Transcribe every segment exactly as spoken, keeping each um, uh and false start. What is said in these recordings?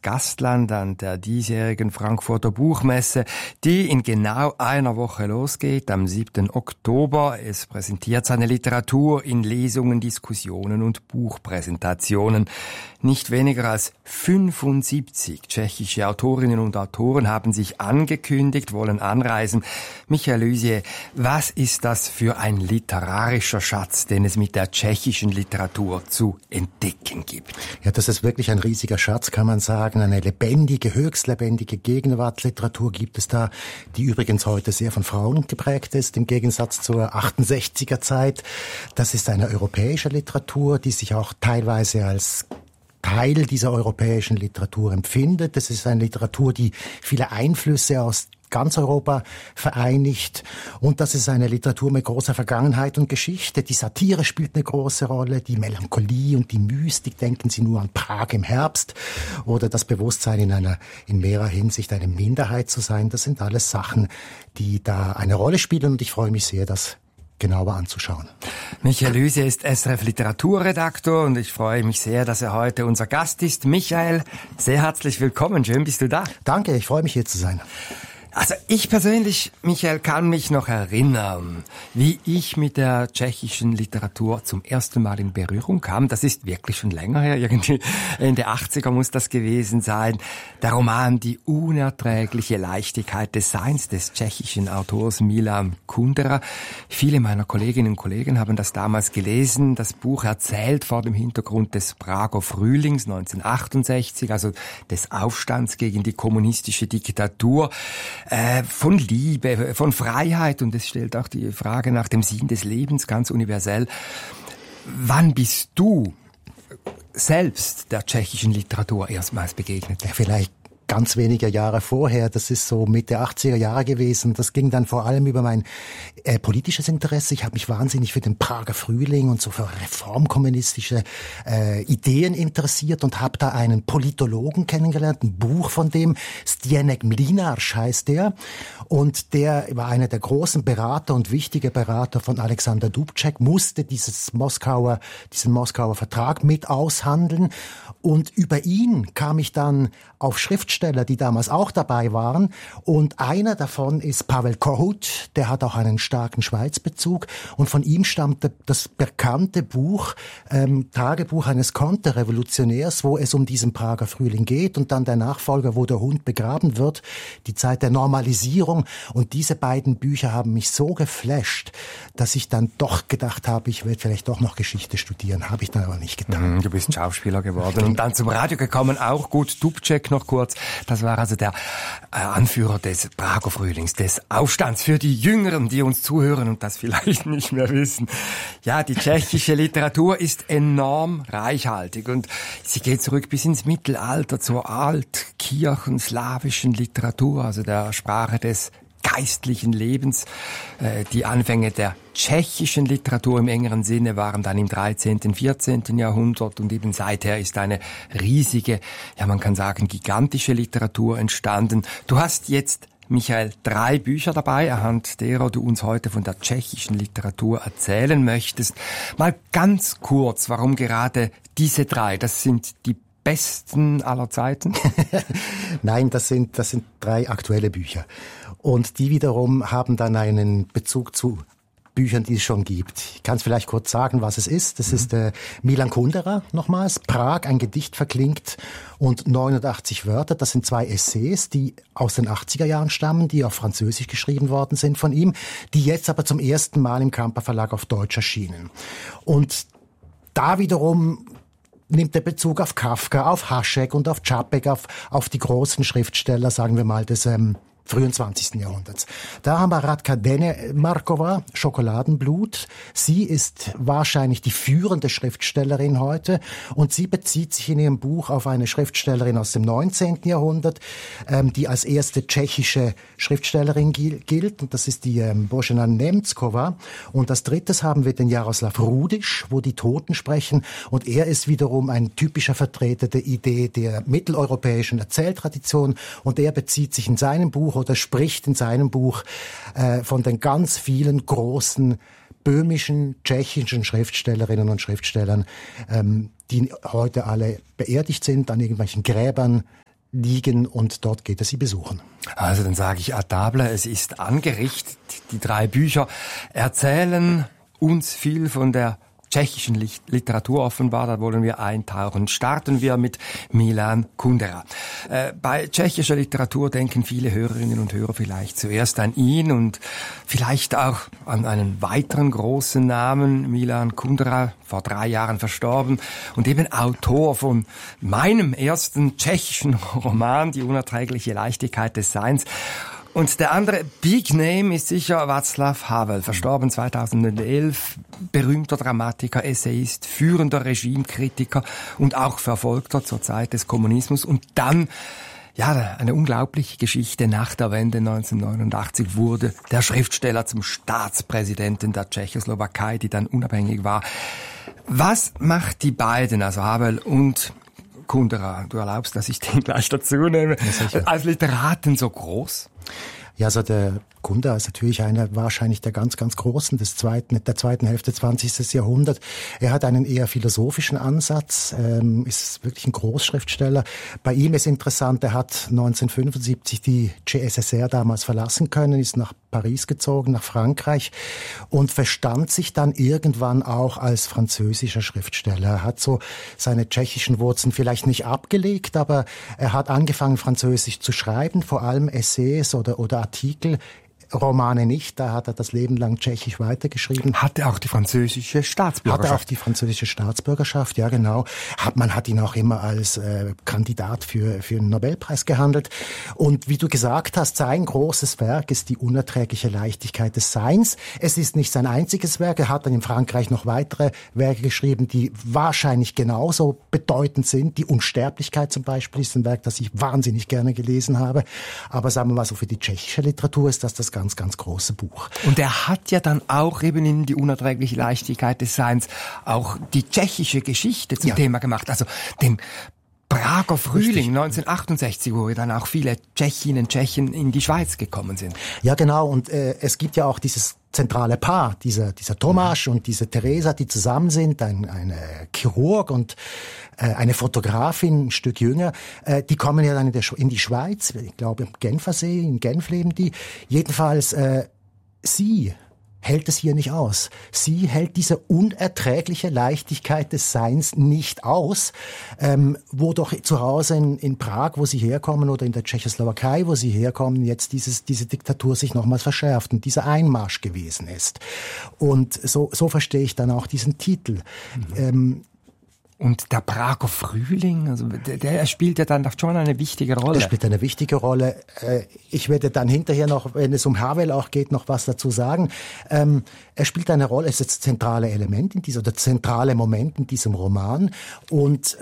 Gastland an der diesjährigen Frankfurter Buchmesse, die in genau einer Woche losgeht, am siebten Oktober. Es präsentiert seine Literatur in Lesungen, Diskussionen und Buchpräsentationen. Nicht weniger als fünfundsiebzig tschechische Autorinnen und Autoren haben sich angekündigt, wollen anreisen. Michael Lysier, was ist das für ein literarischer Schatz, den es mit der tschechischen Literatur zu entdecken gibt? Ja, das ist wirklich ein riesiger Schatz, kann man sagen. Eine lebendige, höchst lebendige Gegenwartsliteratur gibt es da, die übrigens heute sehr von Frauen geprägt ist, im Gegensatz zur achtundsechziger Zeit. Das ist eine europäische Literatur, die sich auch teilweise als Teil dieser europäischen Literatur empfindet. Das ist eine Literatur, die viele Einflüsse aus ganz Europa vereinigt. Und das ist eine Literatur mit großer Vergangenheit und Geschichte. Die Satire spielt eine große Rolle, die Melancholie und die Mystik. Denken Sie nur an Prag im Herbst oder das Bewusstsein, in einer, in mehrerer Hinsicht eine Minderheit zu sein. Das sind alles Sachen, die da eine Rolle spielen, und ich freue mich sehr, das genauer anzuschauen. Michael Lysier ist S R F Literaturredaktor und ich freue mich sehr, dass er heute unser Gast ist. Michael, sehr herzlich willkommen. Schön bist du da. Danke, ich freue mich, hier zu sein. Also ich persönlich, Michael, kann mich noch erinnern, wie ich mit der tschechischen Literatur zum ersten Mal in Berührung kam. Das ist wirklich schon länger her, irgendwie Ende achtziger muss das gewesen sein. Der Roman Die unerträgliche Leichtigkeit des Seins des tschechischen Autors Milan Kundera. Viele meiner Kolleginnen und Kollegen haben das damals gelesen. Das Buch erzählt vor dem Hintergrund des Prager Frühlings neunzehnhundertachtundsechzig, also des Aufstands gegen die kommunistische Diktatur. Äh, von Liebe, von Freiheit, und es stellt auch die Frage nach dem Sinn des Lebens ganz universell. Wann bist du selbst der tschechischen Literatur erstmals begegnet? Ja, vielleicht ganz wenige Jahre vorher, das ist so Mitte achtziger Jahre gewesen. Das ging dann vor allem über mein äh, politisches Interesse. Ich habe mich wahnsinnig für den Prager Frühling und so für reformkommunistische äh, Ideen interessiert und habe da einen Politologen kennengelernt, ein Buch von dem, Zdeněk Mlynář heißt der. Und der war einer der großen Berater und wichtige Berater von Alexander Dubček, musste dieses Moskauer, diesen Moskauer Vertrag mit aushandeln. Und über ihn kam ich dann auf Schriftsteller, die damals auch dabei waren. Und einer davon ist Pavel Kohut, der hat auch einen starken Schweizbezug. Und von ihm stammt das bekannte Buch, ähm, Tagebuch eines Konterrevolutionärs, wo es um diesen Prager Frühling geht. Und dann der Nachfolger, wo der Hund begraben wird, die Zeit der Normalisierung. Und diese beiden Bücher haben mich so geflasht, dass ich dann doch gedacht habe, ich werde vielleicht doch noch Geschichte studieren. Habe ich dann aber nicht getan. Du bist Schauspieler geworden und dann zum Radio gekommen, auch gut. Dubček noch kurz. Das war also der äh, Anführer des Prager Frühlings, des Aufstands für die Jüngeren, die uns zuhören und das vielleicht nicht mehr wissen. Ja, die tschechische Literatur ist enorm reichhaltig und sie geht zurück bis ins Mittelalter zur altkirchenslawischen Literatur, also der Sprache des geistlichen Lebens. Die Anfänge der tschechischen Literatur im engeren Sinne waren dann im dreizehnten, vierzehnten Jahrhundert und eben seither ist eine riesige, ja man kann sagen gigantische Literatur entstanden. Du hast jetzt, Michael, drei Bücher dabei, anhand derer du uns heute von der tschechischen Literatur erzählen möchtest. Mal ganz kurz, warum gerade diese drei? Das sind die besten aller Zeiten? Nein, das sind, das sind drei aktuelle Bücher. Und die wiederum haben dann einen Bezug zu Büchern, die es schon gibt. Ich kann es vielleicht kurz sagen, was es ist. Das mhm. ist äh, Milan Kundera, nochmals, Prag, ein Gedicht verklingt und neunundachtzig Wörter. Das sind zwei Essays, die aus den achtziger Jahren stammen, die auf Französisch geschrieben worden sind von ihm, die jetzt aber zum ersten Mal im Kamper Verlag auf Deutsch erschienen. Und da wiederum nimmt der Bezug auf Kafka, auf Hašek und auf Čapek, auf, auf die großen Schriftsteller, sagen wir mal, des ähm, frühen zwanzigsten Jahrhunderts. Da haben wir Radka Denemarkova, Schokoladenblut. Sie ist wahrscheinlich die führende Schriftstellerin heute und sie bezieht sich in ihrem Buch auf eine Schriftstellerin aus dem neunzehnten Jahrhundert, ähm, die als erste tschechische Schriftstellerin gilt, und das ist die ähm, Božena Němcová. Und als drittes haben wir den Jaroslav Rudiš, wo die Toten sprechen, und er ist wiederum ein typischer Vertreter der Idee der mitteleuropäischen Erzähltradition, und er bezieht sich in seinem Buch oder spricht in seinem Buch äh, von den ganz vielen großen böhmischen, tschechischen Schriftstellerinnen und Schriftstellern, ähm, die heute alle beerdigt sind an irgendwelchen Gräbern liegen und dort geht er sie besuchen. Also dann sage ich à table, es ist angerichtet. Die drei Bücher erzählen uns viel von der tschechischen Literatur offenbar, da wollen wir eintauchen. Starten wir mit Milan Kundera. Äh, bei tschechischer Literatur denken viele Hörerinnen und Hörer vielleicht zuerst an ihn und vielleicht auch an einen weiteren großen Namen, Milan Kundera, vor drei Jahren verstorben und eben Autor von meinem ersten tschechischen Roman, Die unerträgliche Leichtigkeit des Seins. Und der andere Big Name ist sicher Václav Havel, verstorben zweitausendelf, berühmter Dramatiker, Essayist, führender Regimekritiker und auch Verfolgter zur Zeit des Kommunismus. Und dann, ja, eine unglaubliche Geschichte. Nach der Wende neunzehnhundertneunundachtzig wurde der Schriftsteller zum Staatspräsidenten der Tschechoslowakei, die dann unabhängig war. Was macht die beiden, also Havel und Kundera, du erlaubst, dass ich den gleich dazu nehme, ja, als Literaten so groß? Ja, also der Kundera ist natürlich einer wahrscheinlich der ganz, ganz Großen des zweiten, der zweiten Hälfte zwanzigsten Jahrhunderts. Er hat einen eher philosophischen Ansatz, ähm, ist wirklich ein Großschriftsteller. Bei ihm ist interessant, er hat neunzehnhundertfünfundsiebzig die C S S R damals verlassen können, ist nach Paris gezogen, nach Frankreich und verstand sich dann irgendwann auch als französischer Schriftsteller. Er hat so seine tschechischen Wurzeln vielleicht nicht abgelegt, aber er hat angefangen, Französisch zu schreiben, vor allem Essays oder, oder Artikel. Romane nicht, da hat er das Leben lang Tschechisch weitergeschrieben. Hatte auch die französische Staatsbürgerschaft. Hatte auch die französische Staatsbürgerschaft, ja genau. Hat, man hat ihn auch immer als äh, Kandidat für, für einen Nobelpreis gehandelt. Und wie du gesagt hast, sein großes Werk ist Die unerträgliche Leichtigkeit des Seins. Es ist nicht sein einziges Werk. Er hat dann in Frankreich noch weitere Werke geschrieben, die wahrscheinlich genauso bedeutend sind. Die Unsterblichkeit zum Beispiel ist ein Werk, das ich wahnsinnig gerne gelesen habe. Aber sagen wir mal so, für die tschechische Literatur ist das das ganz, ganz große Buch. Und er hat ja dann auch eben in Die unerträgliche Leichtigkeit des Seins auch die tschechische Geschichte zum ja. Thema gemacht. Also den Prager Frühling Richtig. neunzehnhundertachtundsechzig, wo dann auch viele Tschechinnen und Tschechen in die Schweiz gekommen sind. Ja, genau. Und äh, es gibt ja auch dieses zentrale Paar, dieser, dieser Tomasz und diese Theresa, die zusammen sind, ein, eine Chirurg und äh, eine Fotografin, ein Stück jünger, äh, die kommen ja dann in, der, in die Schweiz, ich glaube im Genfersee, in Genf leben die. Jedenfalls, äh, sie hält es hier nicht aus. Sie hält diese unerträgliche Leichtigkeit des Seins nicht aus, ähm, wo doch zu Hause in, in Prag, wo sie herkommen, oder in der Tschechoslowakei, wo sie herkommen, jetzt dieses, diese Diktatur sich nochmals verschärft und dieser Einmarsch gewesen ist. Und so, so verstehe ich dann auch diesen Titel. Mhm. Ähm, Und der Prager Frühling, also der, der spielt ja dann doch schon eine wichtige Rolle. Der spielt eine wichtige Rolle. Ich werde dann hinterher noch, wenn es um Havel auch geht, noch was dazu sagen. Er spielt eine Rolle, es ist das zentrale Element in diesem, oder zentrale Moment in diesem Roman. Und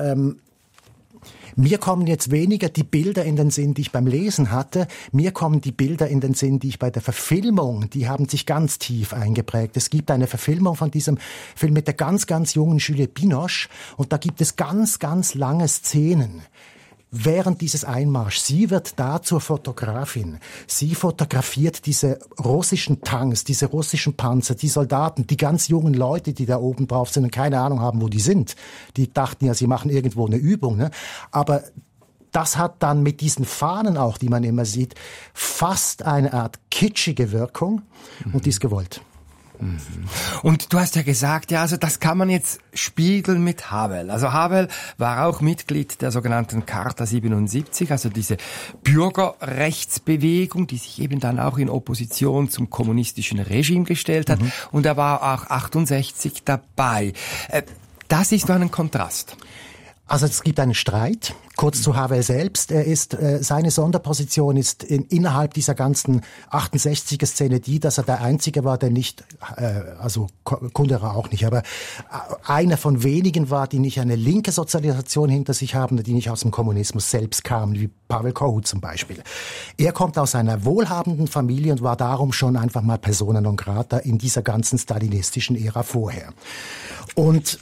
mir kommen jetzt weniger die Bilder in den Sinn, die ich beim Lesen hatte. Mir kommen die Bilder in den Sinn, die ich bei der Verfilmung, die haben sich ganz tief eingeprägt. Es gibt eine Verfilmung von diesem Film mit der ganz, ganz jungen Juliette Binoche und da gibt es ganz, ganz lange Szenen während dieses Einmarschs. Sie wird da zur Fotografin. Sie fotografiert diese russischen Tanks, diese russischen Panzer, die Soldaten, die ganz jungen Leute, die da oben drauf sind und keine Ahnung haben, wo die sind. Die dachten ja, sie machen irgendwo eine Übung, ne? Aber das hat dann mit diesen Fahnen auch, die man immer sieht, fast eine Art kitschige Wirkung mhm. und die ist gewollt. Und du hast ja gesagt, ja, also das kann man jetzt spiegeln mit Havel. Also Havel war auch Mitglied der sogenannten Charta siebenundsiebzig, also diese Bürgerrechtsbewegung, die sich eben dann auch in Opposition zum kommunistischen Regime gestellt hat. Mhm. Und er war auch achtundsechzig dabei. Das ist doch ein Kontrast. Also es gibt einen Streit. Kurz zu Havel selbst. Er ist, äh, seine Sonderposition ist in, innerhalb dieser ganzen achtundsechziger-Szene die, dass er der Einzige war, der nicht, äh, also Kundera auch nicht, aber einer von wenigen war, die nicht eine linke Sozialisation hinter sich haben, die nicht aus dem Kommunismus selbst kamen, wie Pavel Kohut zum Beispiel. Er kommt aus einer wohlhabenden Familie und war darum schon einfach mal persona non grata in dieser ganzen stalinistischen Ära vorher. Und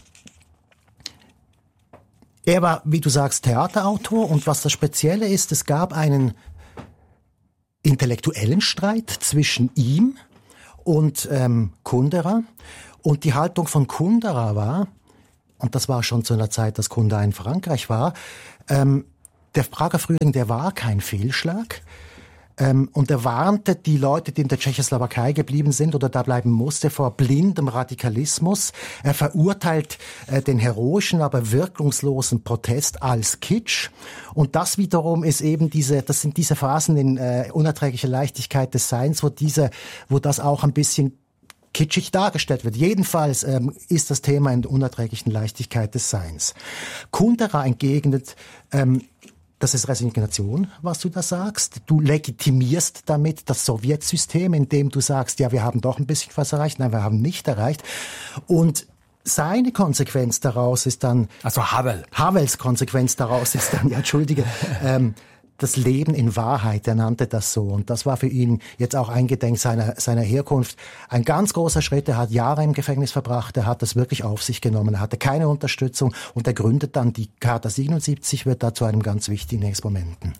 er war, wie du sagst, Theaterautor und was das Spezielle ist, es gab einen intellektuellen Streit zwischen ihm und ähm, Kundera und die Haltung von Kundera war, und das war schon zu einer Zeit, dass Kundera in Frankreich war, ähm, der Prager Frühling, der war kein Fehlschlag. Ähm, und er warnte die Leute, die in der Tschechoslowakei geblieben sind oder da bleiben musste, vor blindem Radikalismus. Er verurteilt äh, den heroischen, aber wirkungslosen Protest als Kitsch. Und das wiederum ist eben diese, das sind diese Phasen in äh, unerträglicher Leichtigkeit des Seins, wo diese, wo das auch ein bisschen kitschig dargestellt wird. Jedenfalls ähm, ist das Thema in der unerträglichen Leichtigkeit des Seins. Kundera entgegnet, ähm, das ist Resignation, was du da sagst. Du legitimierst damit das Sowjetsystem, indem du sagst, ja, wir haben doch ein bisschen was erreicht. Nein, wir haben nicht erreicht. Und seine Konsequenz daraus ist dann... Also Havel. Havels Konsequenz daraus ist dann, ja, entschuldige, ähm, das Leben in Wahrheit, er nannte das so. Und das war für ihn jetzt auch eingedenk seiner, seiner Herkunft ein ganz großer Schritt. Er hat Jahre im Gefängnis verbracht, er hat das wirklich auf sich genommen, er hatte keine Unterstützung und er gründet dann die Charta siebenundsiebzig, wird da zu einem ganz wichtigen Exponenten.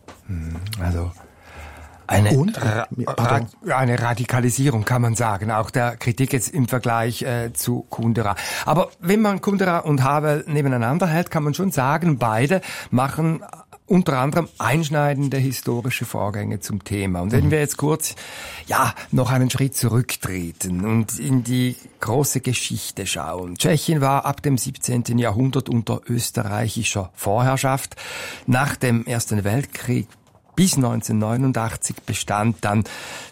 Also eine, und, Ra- Ra- eine Radikalisierung, kann man sagen, auch der Kritik jetzt im Vergleich äh, zu Kundera. Aber wenn man Kundera und Havel nebeneinander hält, kann man schon sagen, beide machen unter anderem einschneidende historische Vorgänge zum Thema. Und wenn wir jetzt kurz, ja, noch einen Schritt zurücktreten und in die große Geschichte schauen. Tschechien war ab dem siebzehnten Jahrhundert unter österreichischer Vorherrschaft. Nach dem Ersten Weltkrieg bis neunzehnhundertneunundachtzig bestand dann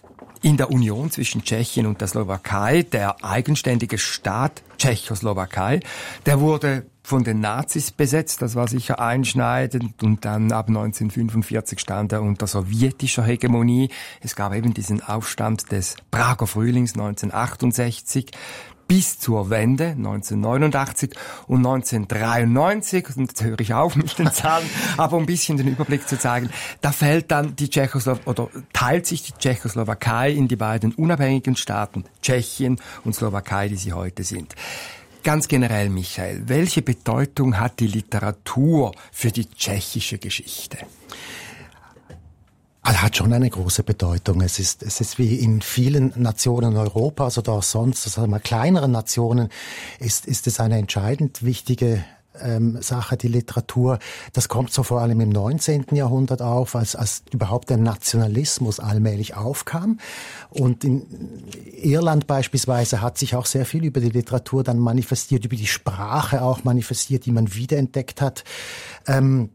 in der Union zwischen Tschechien und der Slowakei der eigenständige Staat Tschechoslowakei. Der wurde von den Nazis besetzt, das war sicher einschneidend, und dann ab neunzehnhundertfünfundvierzig stand er unter sowjetischer Hegemonie. Es gab eben diesen Aufstand des Prager Frühlings neunzehnhundertachtundsechzig bis zur Wende neunzehnhundertneunundachtzig und neunzehnhundertdreiundneunzig, und jetzt höre ich auf mit den Zahlen, aber um ein bisschen den Überblick zu zeigen, da fällt dann die Tschechoslowakei, oder teilt sich die Tschechoslowakei in die beiden unabhängigen Staaten Tschechien und Slowakei, die sie heute sind. Ganz generell, Michael, welche Bedeutung hat die Literatur für die tschechische Geschichte? Er hat schon eine große Bedeutung. Es ist, es ist wie in vielen Nationen Europas oder auch sonst, also mal kleineren Nationen, ist, ist es eine entscheidend wichtige ähm, Sache, die Literatur. Das kommt so vor allem im neunzehnten Jahrhundert auf, als, als überhaupt der Nationalismus allmählich aufkam. Und in Irland beispielsweise hat sich auch sehr viel über die Literatur dann manifestiert, über die Sprache auch manifestiert, die man wiederentdeckt hat. Ähm,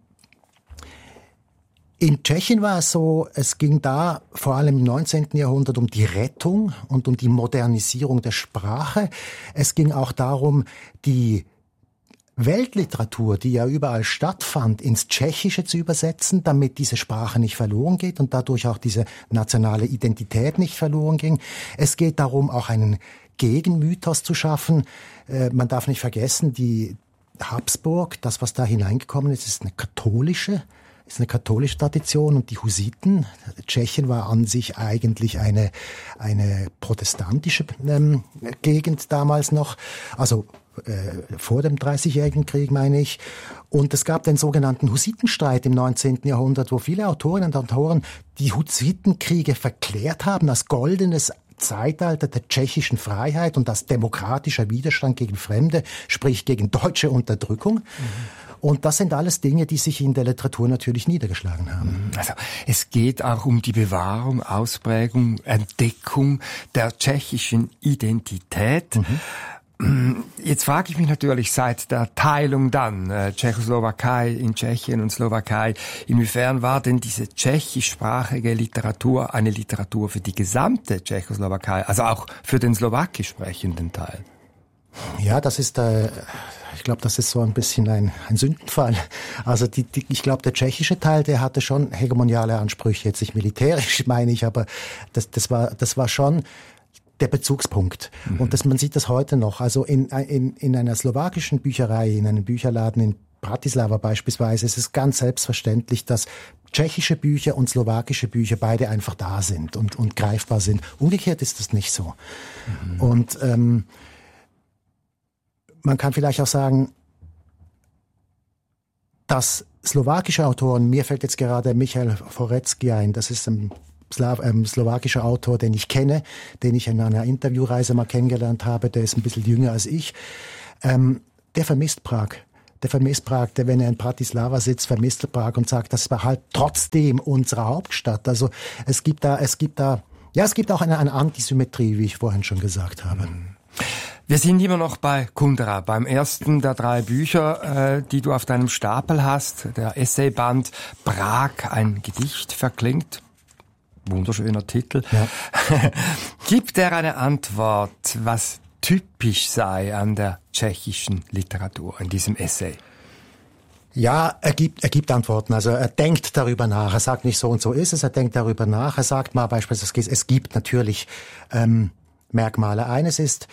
In Tschechien war es so, es ging da vor allem im neunzehnten Jahrhundert um die Rettung und um die Modernisierung der Sprache. Es ging auch darum, die Weltliteratur, die ja überall stattfand, ins Tschechische zu übersetzen, damit diese Sprache nicht verloren geht und dadurch auch diese nationale Identität nicht verloren ging. Es geht darum, auch einen Gegenmythos zu schaffen. Äh, man darf nicht vergessen, die Habsburg, das, was da hineingekommen ist, ist eine katholische ist eine katholische Tradition, und die Hussiten, Tschechien war an sich eigentlich eine eine protestantische ähm, Gegend damals noch, also äh, vor dem Dreißigjährigen Krieg, meine ich. Und es gab den sogenannten Hussitenstreit im neunzehnten Jahrhundert, wo viele Autorinnen und Autoren die Hussitenkriege verklärt haben als goldenes Zeitalter der tschechischen Freiheit und als demokratischer Widerstand gegen Fremde, sprich gegen deutsche Unterdrückung. Mhm. Und das sind alles Dinge, die sich in der Literatur natürlich niedergeschlagen haben. Also es geht auch um die Bewahrung, Ausprägung, Entdeckung der tschechischen Identität. Mhm. Jetzt frage ich mich natürlich seit der Teilung dann, äh, Tschechoslowakei in Tschechien und Slowakei, inwiefern war denn diese tschechischsprachige Literatur eine Literatur für die gesamte Tschechoslowakei, also auch für den slowakisch sprechenden Teil? Ja, das ist äh, ich glaube, das ist so ein bisschen ein, ein Sündenfall. Also die, die, ich glaube, der tschechische Teil, der hatte schon hegemoniale Ansprüche, jetzt nicht militärisch, meine ich, aber das, das war, das war schon der Bezugspunkt. Mhm. Und das, man sieht das heute noch. Also in, in, in einer slowakischen Bücherei, in einem Bücherladen in Bratislava beispielsweise, ist es ganz selbstverständlich, dass tschechische Bücher und slowakische Bücher beide einfach da sind und, und greifbar sind. Umgekehrt ist das nicht so. Mhm. Und ähm, man kann vielleicht auch sagen, dass slowakische Autoren, mir fällt jetzt gerade Michael Forecki ein, das ist ein Slaw, ähm, slowakischer Autor, den ich kenne, den ich in einer Interviewreise mal kennengelernt habe, der ist ein bisschen jünger als ich, ähm, der vermisst Prag. der vermisst Prag, der, wenn er in Bratislava sitzt, vermisst Prag und sagt, das war halt trotzdem unsere Hauptstadt. Also es gibt da, es gibt da, ja, es gibt auch eine, eine Antisymmetrie, wie ich vorhin schon gesagt habe. Wir sind immer noch bei Kundera, beim ersten der drei Bücher, äh, die du auf deinem Stapel hast, der Essayband Prag, ein Gedicht verklingt. Wunderschöner Titel. Ja. Gibt er eine Antwort, was typisch sei an der tschechischen Literatur in diesem Essay? Ja, er gibt, er gibt Antworten. Also er denkt darüber nach. Er sagt nicht so und so ist es. Er denkt darüber nach. Er sagt mal beispielsweise, es gibt natürlich ähm, Merkmale. Eines ist,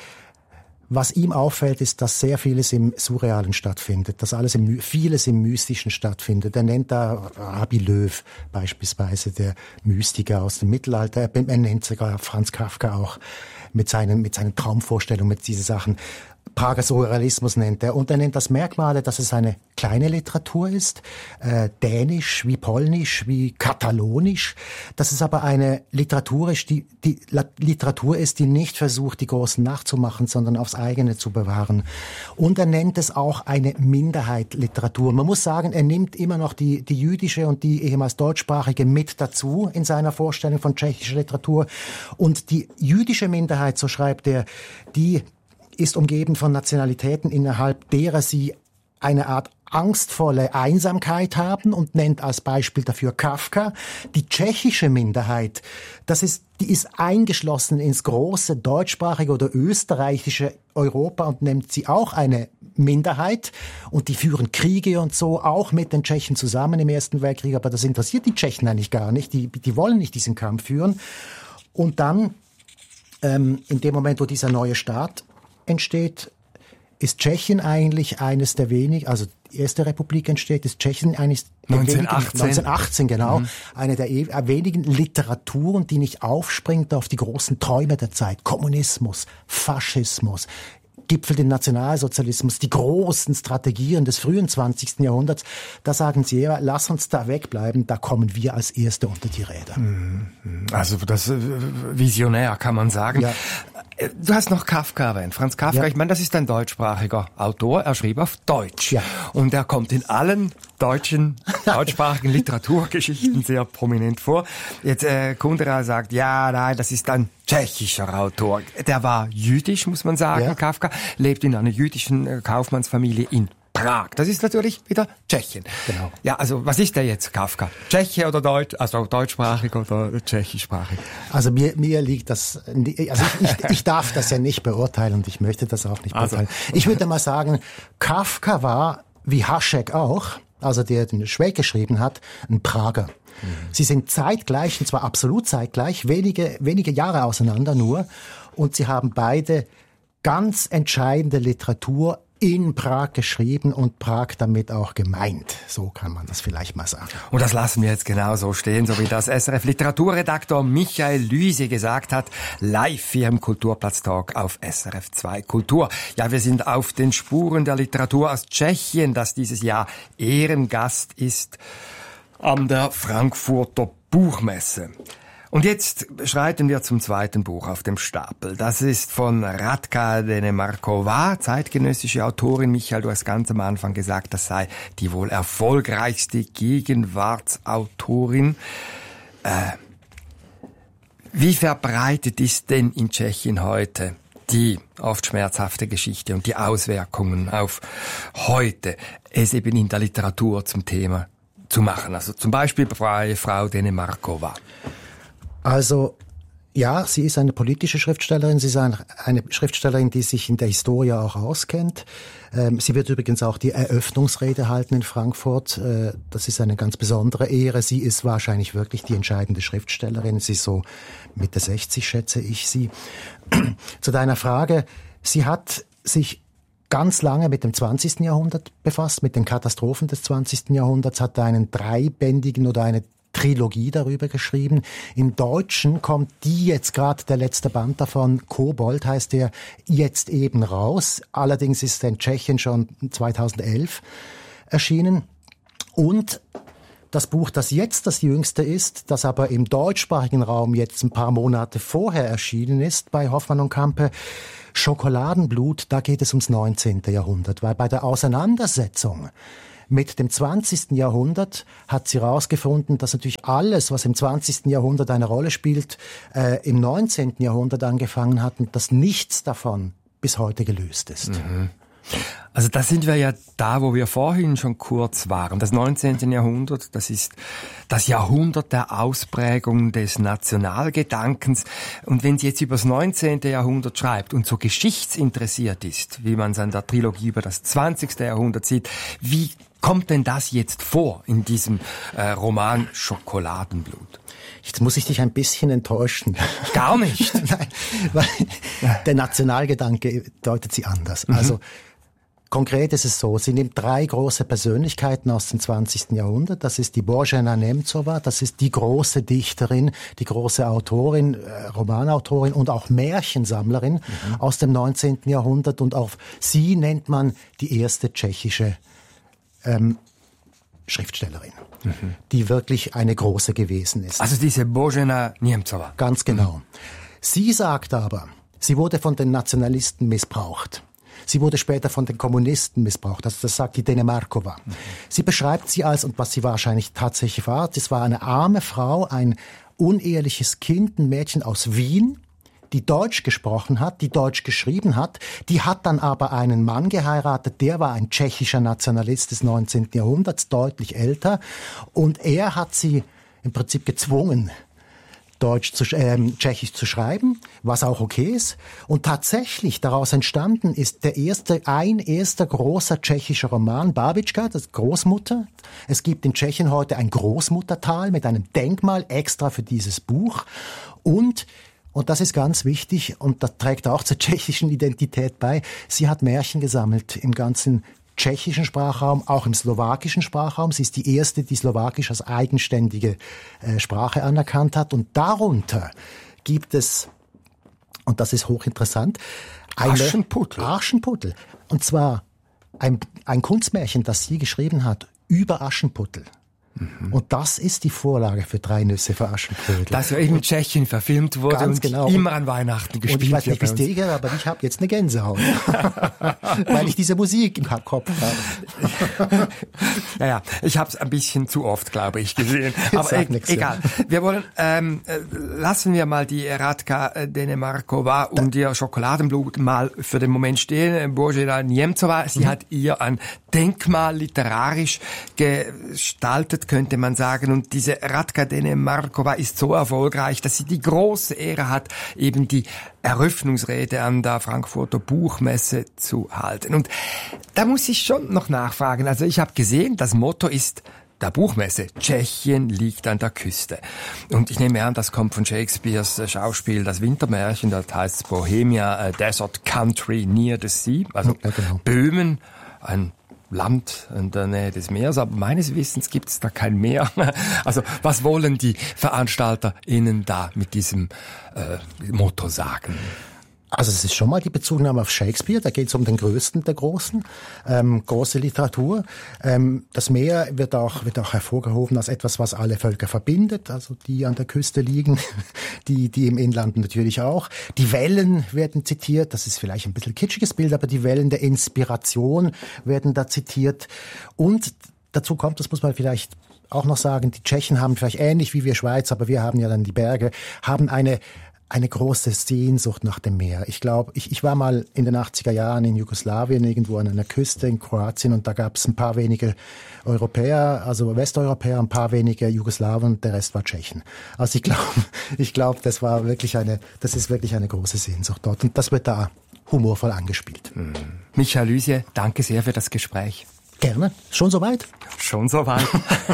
was ihm auffällt, ist, dass sehr vieles im Surrealen stattfindet, dass alles im, vieles im Mystischen stattfindet. Er nennt da Rabbi Löw beispielsweise, der Mystiker aus dem Mittelalter. Er nennt sogar Franz Kafka auch mit seinen, mit seinen Traumvorstellungen, mit diesen Sachen. Prager Surrealismus nennt er. Und er nennt das Merkmale, dass es eine kleine Literatur ist, äh, dänisch wie polnisch wie katalonisch, dass es aber eine Literatur ist, die, die Literatur ist, die nicht versucht, die Großen nachzumachen, sondern aufs eigene zu bewahren. Und er nennt es auch eine Minderheit-Literatur. Man muss sagen, er nimmt immer noch die, die jüdische und die ehemals deutschsprachige mit dazu in seiner Vorstellung von tschechischer Literatur. Und die jüdische Minderheit, so schreibt er, die ist umgeben von Nationalitäten, innerhalb derer sie eine Art angstvolle Einsamkeit haben und nennt als Beispiel dafür Kafka. Die tschechische Minderheit, das ist, die ist eingeschlossen ins große deutschsprachige oder österreichische Europa und nennt sie auch eine Minderheit. Und die führen Kriege und so, auch mit den Tschechen zusammen im Ersten Weltkrieg. Aber das interessiert die Tschechen eigentlich gar nicht. Die, die wollen nicht diesen Kampf führen. Und dann, ähm, in dem Moment, wo dieser neue Staat entsteht, ist Tschechien eigentlich eines der wenigen, also die erste Republik entsteht, ist Tschechien eines der neunzehnhundertachtzehn. Wenigen, neunzehnhundertachtzehn, genau, mhm. eine der wenigen Literaturen, die nicht aufspringt auf die großen Träume der Zeit. Kommunismus, Faschismus, gipfelt den Nationalsozialismus, die großen Strategien des frühen zwanzigsten Jahrhunderts. Da sagen sie, ja, lass uns da wegbleiben, da kommen wir als Erste unter die Räder. Also das äh, visionär, kann man sagen. Ja. Du hast noch Kafka erwähnt, Franz Kafka. Ja. Ich meine, das ist ein deutschsprachiger Autor. Er schrieb auf Deutsch. Ja. Und er kommt in allen deutschen, deutschsprachigen Literaturgeschichten sehr prominent vor. Jetzt äh, Kundera sagt, ja, nein, das ist ein tschechischer Autor. Der war jüdisch, muss man sagen, ja. Kafka. Lebt in einer jüdischen äh, Kaufmannsfamilie in Prag. Das ist natürlich wieder Tschechien. Genau. Ja, also was ist der jetzt, Kafka? Tscheche oder Deutsch, also deutschsprachig oder tschechischsprachig? Also mir, mir liegt das, also ich, ich, ich darf das ja nicht beurteilen und ich möchte das auch nicht beurteilen. Also. Ich würde mal sagen, Kafka war, wie Hašek auch, also der den Schweig geschrieben hat, ein Prager. Mhm. Sie sind zeitgleich, und zwar absolut zeitgleich, wenige, wenige Jahre auseinander nur, und sie haben beide ganz entscheidende Literatur in Prag geschrieben und Prag damit auch gemeint. So kann man das vielleicht mal sagen. Und das lassen wir jetzt genau so stehen, so wie das S R F-Literaturredaktor Michael Lüsi gesagt hat, live hier im Kulturplatz-Talk auf S R F zwei Kultur. Ja, wir sind auf den Spuren der Literatur aus Tschechien, das dieses Jahr Ehrengast ist an der Frankfurter Buchmesse. Und jetzt schreiten wir zum zweiten Buch auf dem Stapel. Das ist von Radka Denemarkova, zeitgenössische Autorin. Michael, du hast ganz am Anfang gesagt, das sei die wohl erfolgreichste Gegenwartsautorin. Äh, wie verbreitet ist denn in Tschechien heute die oft schmerzhafte Geschichte und die Auswirkungen auf heute, es eben in der Literatur zum Thema zu machen? Also zum Beispiel bei Frau Denemarkova. Also, ja, sie ist eine politische Schriftstellerin. Sie ist eine, eine Schriftstellerin, die sich in der Historie auch auskennt. Ähm, sie wird übrigens auch die Eröffnungsrede halten in Frankfurt. Äh, das ist eine ganz besondere Ehre. Sie ist wahrscheinlich wirklich die entscheidende Schriftstellerin. Sie ist so Mitte sechzig, schätze ich sie. Zu deiner Frage. Sie hat sich ganz lange mit dem zwanzigsten Jahrhundert befasst, mit den Katastrophen des zwanzigsten Jahrhunderts, hat einen dreibändigen oder eine Trilogie darüber geschrieben. Im Deutschen kommt die jetzt gerade, der letzte Band davon, Kobold heißt der, jetzt eben raus. Allerdings ist er in Tschechien schon zweitausendelf erschienen. Und Das Buch, das jetzt das jüngste ist, das aber im deutschsprachigen Raum jetzt ein paar Monate vorher erschienen ist, bei Hoffmann und Campe, Schokoladenblut, da geht es ums neunzehnte. Jahrhundert, weil bei der Auseinandersetzung mit dem zwanzigsten. Jahrhundert hat sie herausgefunden, dass natürlich alles, was im zwanzigsten. Jahrhundert eine Rolle spielt, äh, im neunzehnten. Jahrhundert angefangen hat und dass nichts davon bis heute gelöst ist. Mhm. Also da sind wir ja da, wo wir vorhin schon kurz waren. Das neunzehnte. Jahrhundert, das ist das Jahrhundert der Ausprägung des Nationalgedankens. Und wenn sie jetzt über das neunzehnte. Jahrhundert schreibt und so geschichtsinteressiert ist, wie man es an der Trilogie über das zwanzigste. Jahrhundert sieht, wie kommt denn das jetzt vor in diesem äh, Roman Schokoladenblut? Jetzt muss ich dich ein bisschen enttäuschen. Gar nicht? Nein, weil der Nationalgedanke deutet sie anders. Mhm. Also konkret ist es so, sie nimmt drei große Persönlichkeiten aus dem zwanzigsten. Jahrhundert. Das ist die Božena Němcová, das ist die große Dichterin, die große Autorin, äh, Romanautorin und auch Märchensammlerin mhm. aus dem neunzehnten. Jahrhundert. Und auch sie nennt man die erste tschechische ähm, Schriftstellerin, mhm. die wirklich eine große gewesen ist. Also diese Božena Němcová. Ganz genau. Mhm. Sie sagt aber, sie wurde von den Nationalisten missbraucht. Sie wurde später von den Kommunisten missbraucht. Also das sagt die Denemarkova. Mhm. Sie beschreibt sie als, und was sie wahrscheinlich tatsächlich war, das war eine arme Frau, ein uneheliches Kind, ein Mädchen aus Wien, die Deutsch gesprochen hat, die Deutsch geschrieben hat, die hat dann aber einen Mann geheiratet, der war ein tschechischer Nationalist des neunzehnten. Jahrhunderts, deutlich älter, und er hat sie im Prinzip gezwungen, Deutsch zu, äh, Tschechisch zu schreiben, was auch okay ist. Und tatsächlich daraus entstanden ist der erste, ein erster großer tschechischer Roman, Babička, das Großmutter. Es gibt in Tschechien heute ein Großmuttertal mit einem Denkmal extra für dieses Buch. Und Und das ist ganz wichtig und das trägt auch zur tschechischen Identität bei. Sie hat Märchen gesammelt im ganzen tschechischen Sprachraum, auch im slowakischen Sprachraum. Sie ist die erste, die Slowakisch als eigenständige äh, Sprache anerkannt hat. Und darunter gibt es, und das ist hochinteressant, eine Aschenputtel. Aschenputtel. Und zwar ein, ein Kunstmärchen, das sie geschrieben hat über Aschenputtel. Mhm. Und das ist die Vorlage für Drei Nüsse für Aschenbrödel. Das ja eben in Tschechien verfilmt wurde Ganz und genau. immer an Weihnachten gespielt wird. Und ich weiß nicht, wird. wie es dir geht, aber ich habe jetzt eine Gänsehaut. Weil ich diese Musik im Kopf habe. Naja, ich habe es ein bisschen zu oft, glaube ich, gesehen. Aber e- nix, egal. Ja. Wir wollen, ähm, lassen wir mal die Radka Denemarkova und ihr Schokoladenblut mal für den Moment stehen. Božena Němcová, sie mhm. hat ihr ein Denkmal literarisch gestaltet, könnte man sagen. Und diese Radka Denemarkova ist so erfolgreich, dass sie die große Ehre hat, eben die Eröffnungsrede an der Frankfurter Buchmesse zu halten. Und da muss ich schon noch nachfragen. Also ich habe gesehen, das Motto ist der Buchmesse: Tschechien liegt an der Küste. Und ich nehme an, das kommt von Shakespeares Schauspiel Das Wintermärchen. Das heißt Bohemia, a Desert Country near the Sea. Also ja, genau. Böhmen, ein Land in der Nähe des Meeres, aber meines Wissens gibt es da kein Meer. Also was wollen die VeranstalterInnen da mit diesem äh, Motto sagen? Also es ist schon mal die Bezugnahme auf Shakespeare, da geht es um den Größten der Großen, ähm, große Literatur. Ähm, das Meer wird auch, wird auch hervorgehoben als etwas, was alle Völker verbindet, also die an der Küste liegen, die, die im Inland natürlich auch. Die Wellen werden zitiert, das ist vielleicht ein bisschen kitschiges Bild, aber die Wellen der Inspiration werden da zitiert. Und dazu kommt, das muss man vielleicht auch noch sagen, die Tschechen haben vielleicht ähnlich wie wir Schweiz, aber wir haben ja dann die Berge, haben eine eine große Sehnsucht nach dem Meer. Ich glaube, ich, ich war mal in den achtziger Jahren in Jugoslawien, irgendwo an einer Küste in Kroatien, und da gab es ein paar wenige Europäer, also Westeuropäer, ein paar wenige Jugoslawen, und der Rest war Tschechen. Also ich glaube, ich glaube, das war wirklich eine, das ist wirklich eine große Sehnsucht dort, und das wird da humorvoll angespielt. Mhm. Michael Lüsier, danke sehr für das Gespräch. Gerne. Schon soweit? Schon soweit.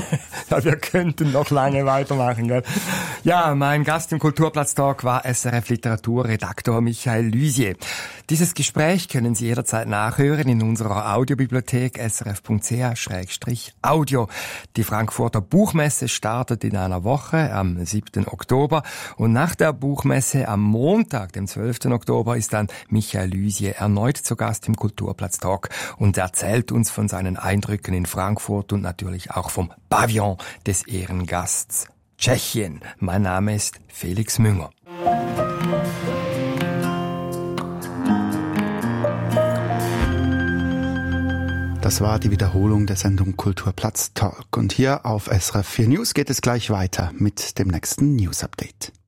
Ja, wir könnten noch lange weitermachen, gell? Ja, mein Gast im Kulturplatz-Talk war S R F-Literaturredaktor Michael Lüsier. Dieses Gespräch können Sie jederzeit nachhören in unserer Audiobibliothek s r f punkt c h slash audio. Die Frankfurter Buchmesse startet in einer Woche am siebten Oktober, und nach der Buchmesse am Montag, dem zwölften Oktober, ist dann Michael Lüsier erneut zu Gast im Kulturplatz-Talk und erzählt uns von seinen den Eindrücken in Frankfurt und natürlich auch vom Pavillon des Ehrengasts Tschechien. Mein Name ist Felix Münger. Das war die Wiederholung der Sendung Kulturplatz Talk. Und hier auf S R F vier News geht es gleich weiter mit dem nächsten News Update.